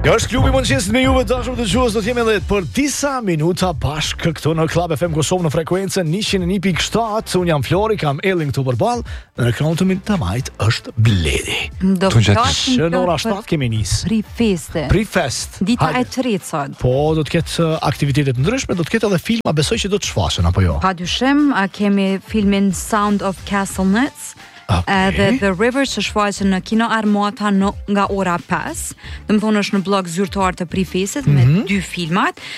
Kjo është klubi mëngjesit me juve dashur dëgjues, do të jemi edhe për disa minuta bashkë këtu në Club FM Kosovë në frekuencën 101.7. Unë jam Flori, kam Ellin këtu përballë, në ekranin të tamajt është Bledi. Do të flasim në ora 7 kemi nis. Prifest. Dita e tretë sot. Po, do të ketë aktivitete të ndryshme, do të ketë edhe filma, besoj që do të shfaqen apo jo. Padyshim, kemi filmin Sound of Castle Nuts. Edhe The River që shfaqen në Kino Armata nga ora 5. Domethënë është në blog zyrtar të Prifesit me dy filmat.